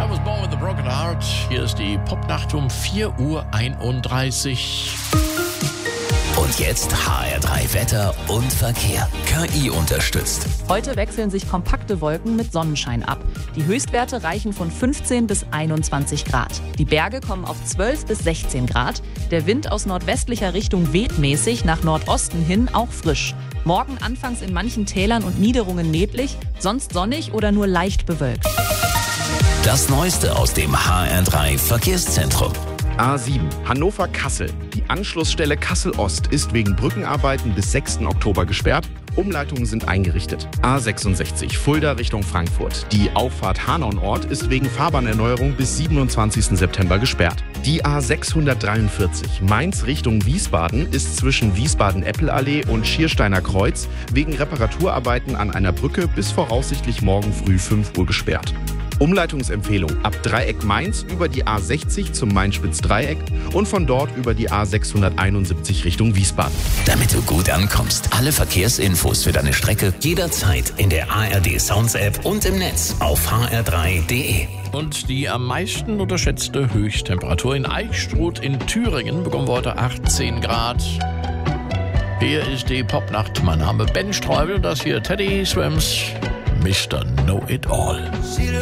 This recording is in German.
I was born with a broken heart. Hier ist die Popnacht um 4:31 Uhr. Und jetzt HR3 Wetter und Verkehr. KI unterstützt. Heute wechseln sich kompakte Wolken mit Sonnenschein ab. Die Höchstwerte reichen von 15 bis 21 Grad. Die Berge kommen auf 12 bis 16 Grad. Der Wind aus nordwestlicher Richtung weht mäßig, nach Nordosten hin auch frisch. Morgen anfangs in manchen Tälern und Niederungen neblig, sonst sonnig oder nur leicht bewölkt. Das Neueste aus dem HR3 Verkehrszentrum. A7 Hannover-Kassel. Die Anschlussstelle Kassel-Ost ist wegen Brückenarbeiten bis 6. Oktober gesperrt. Umleitungen sind eingerichtet. A66 Fulda Richtung Frankfurt. Die Auffahrt Hanau-Nord ist wegen Fahrbahnerneuerung bis 27. September gesperrt. Die A643 Mainz Richtung Wiesbaden ist zwischen Wiesbaden-Eppelallee und Schiersteiner Kreuz wegen Reparaturarbeiten an einer Brücke bis voraussichtlich morgen früh 5 Uhr gesperrt. Umleitungsempfehlung ab Dreieck Mainz über die A60 zum Main-Spitz-Dreieck und von dort über die A671 Richtung Wiesbaden. Damit du gut ankommst, alle Verkehrsinfos für deine Strecke jederzeit in der ARD Sounds App und im Netz auf hr3.de. Und die am meisten unterschätzte Höchsttemperatur in Eichstruth in Thüringen bekommen wir heute 18 Grad. Hier ist die Popnacht. Mein Name Ben Streubel, das hier Teddy Swims, Mr. Know It All.